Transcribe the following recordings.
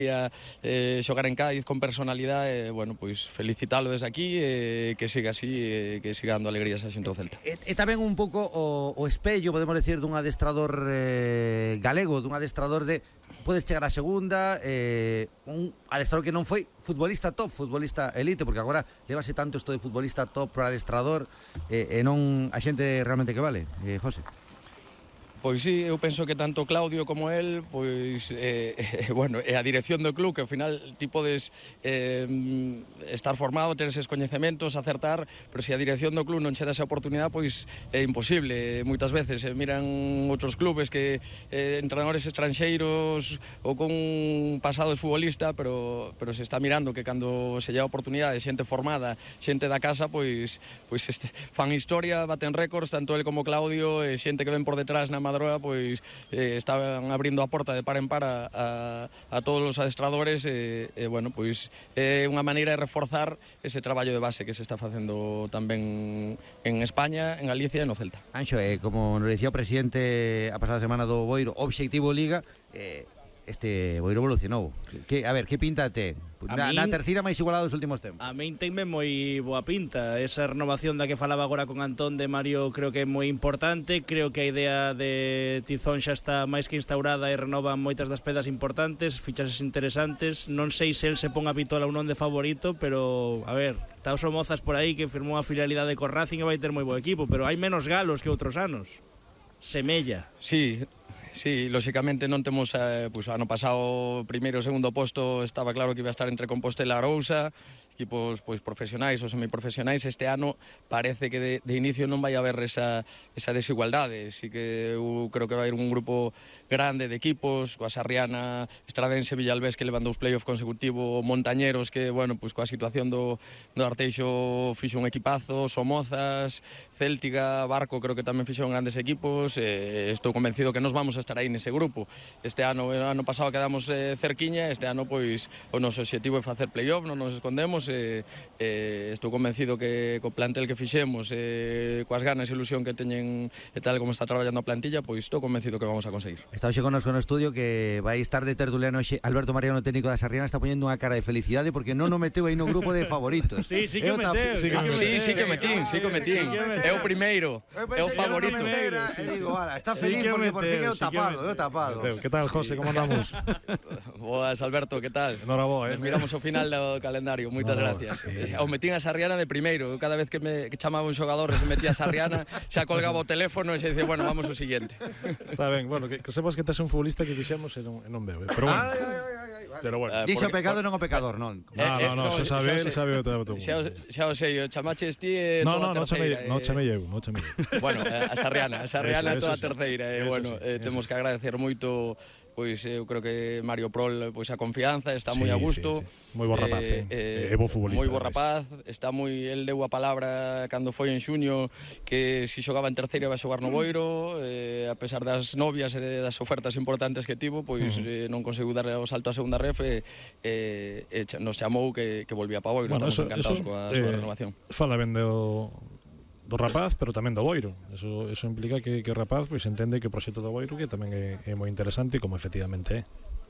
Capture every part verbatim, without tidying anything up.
eh, xogar en Cádiz con personalidade, eh, bueno, pois felicitalo desde aquí, eh, que siga así, eh, que siga dando alegrías a xente do Celta. E, e tamén un pouco o, o espello, podemos decir, dun adestrador eh, galego, dun adestrador de podes chegar a segunda, eh, un adestrador que non foi futbolista top, futbolista elite, porque agora levase tanto isto de futbolista top para adestrador eh, e non a xente realmente que vale, eh, José. Pois sí, eu penso que tanto Claudio como él, pois, eh, eh, bueno, e a dirección do club, que ao final ti podes eh, estar formado, ter eses coñecementos, acertar, pero se a dirección do club non che dá esa oportunidade, pois é imposible. Moitas veces eh, miran outros clubes que eh, entrenadores estranxeiros ou con un pasado de futbolista, pero, pero se está mirando que cando se lle a oportunidade, xente formada, xente da casa, pois, pois este, fan historia, baten récords, tanto el como Claudio, e xente que ven por detrás na Madroa, pois eh, estaban abrindo a porta de par en par a, a, a todos os adestradores e, eh, eh, bueno, pois é eh, unha maneira de reforzar ese traballo de base que se está facendo tamén en España, en Galicia e no Celta. Anxo, eh, como nos decía o presidente a pasada semana do Boiro, Obxectivo Liga, eh, este Boiro evolucionou. Que, a ver, que pinta te? Na, na terceira máis igualada dos últimos tempos. A min tenme moi boa pinta. Esa renovación da que falaba agora con Antón de Mario creo que é moi importante. Creo que a idea de Tizón xa está máis que instaurada e renova moitas das pedras importantes, fichaxes interesantes. Non sei se el se pon a Vitola ou non de favorito, pero, a ver, está o Somozas por aí que firmou a filialidade co Racing e vai ter moi bo equipo, pero hai menos galos que outros anos. Semella. Sí, sí, lóxicamente non temos, eh, pues, ano pasado primeiro e segundo posto estaba claro que iba a estar entre Compostela e Arousa, equipos pois profesionais ou semiprofesionais. Este ano parece que de, de inicio non vai haber esa, esa desigualdade. Sí que eu creo que vai haber un grupo grande de equipos, coa Sarriana, Estradense, Villalbés, que levan dous playoff consecutivos, Montañeros, que, bueno, pois coa situación do, do Arteixo fixo un equipazo, Somozas, Céltica, Barco, creo que tamén fixeron grandes equipos. Eh, estou convencido que nos vamos a estar aí nese grupo. Este ano, o ano pasado quedamos eh, cerquiña, este ano, pois, o noso objetivo é facer playoff, non nos escondemos. Eh, eh, estou convencido que co plantel que fixemos, eh, coas ganas e ilusión que teñen e tal como está traballando a plantilla, pois estou convencido que vamos a conseguir. Está hoxe connosco no estudio que vai estar de tertuliano hoxe Alberto Mariano, técnico da Sarriana, está poñendo unha cara de felicidade porque non o meteu aí no grupo de favoritos. Sí, sí que meteu. Sí, sí, sí que metín, sí que metín. É o primeiro, é o favorito. E digo, ala, está feliz porque por fin é o tapado, é o tapado. Que tal, José, como andamos? Boas, Alberto, que tal? Enhoraboa, eh. Nos miramos ao final do calendario, moitas gracias. Sí. O metín a Sarriana de primeiro. Cada vez que me que chamaba un xogador e se metía a Sarriana, xa colgaba o teléfono e se dice, bueno, vamos ao siguiente. Está ben, bueno, que, que sepas que tes un futbolista que quixemos e non, e non veo, eh. Pero bueno. Ay, ay, ay, ay, vale. Pero bueno. Uh, Dixo o pecado non o pecador, non. No, no, no, xa sabe, xa sabe o todo. Xa o sei, o chamaches ti e no, toda no, a terceira. No, chamei eu, non chamei eu. Bueno, a Sarriana, a Sarriana é toda a terceira. E, bueno, sí, eh, temos que agradecer moito. Pois eu creo que Mario Prol, pois a confianza, está moi sí, a gusto. Sí, sí. Moi bo rapaz, eh, eh, é bo futbolista. Moi bo rapaz, está moi, el deu a palabra cando foi en xuño que si xogaba en terceira vai xogar no Boiro, eh, a pesar das novias e das ofertas importantes que tivo, pois uh -huh. eh, non conseguiu dar o salto a segunda ref e eh, eh, nos chamou que, que volvía para Boiro. Bueno, estamos eso, encantados eso, coa súa eh, renovación. Fala ben do do rapaz, pero tamén do Boiro. Eso, eso implica que, que o rapaz pois, entende que o proxecto do Boiro que tamén é, é moi interesante, como efectivamente é.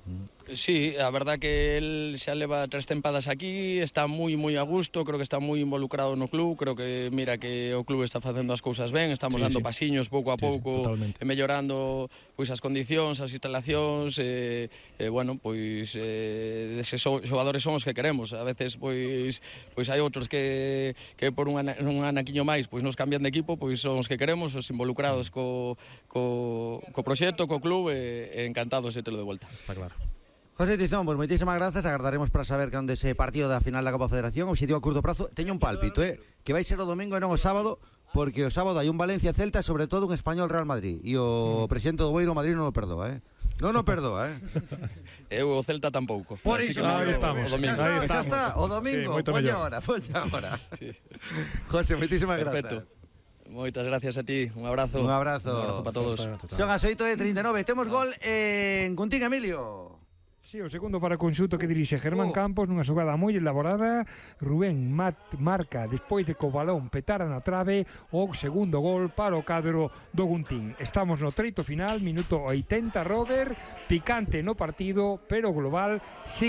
Sí, a verdad que el xa leva tres tempadas aquí, está moi moi a gusto, creo que está moi involucrado no club, creo que mira que o club está facendo as cousas ben, estamos sí, dando sí. pasiños pouco a pouco, sí, sí, e mellorando pois as condicións, as instalacións, e, e bueno, pois eh, deses xogadores son os que queremos. A veces pois pois hai outros que que por un, ana, un anaquiño máis pois nos cambian de equipo, pois son os que queremos, os involucrados co co co proxecto, co club, e, e encantados de telo de volta. Está claro. José Tizón, pues moitísimas grazas. Agardaremos para saber cando ese partido da final da Copa Federación. Obxectivo a curto prazo. Teño un pálpito, eh, que vai ser o domingo e non o sábado, porque o sábado hai un Valencia-Celta e sobre todo un Español-Real Madrid. E o presidente do Boiro Madrid non o perdoa, eh. Non o perdoa, eh. Eu o Celta tampouco. Por iso, ahí estamos. O domingo. Aí estamos. Xa está, o domingo. Sí, poña ahora, poña ahora. Sí. José, moitísimas grazas. Moitas gracias a ti, un abrazo. Un abrazo. Un abrazo para todos. Son as oito e trinta e nove. Temos gol en Cuntín, Emilio. Sí, o segundo para Conxunto que dirixe Germán oh. Campos nunha xogada moi elaborada. Rubén Mat marca despois de co balón petara na trave o segundo gol para o cadro do Guntín. Estamos no treito final, minuto oitenta, Robert, picante no partido, pero global sí.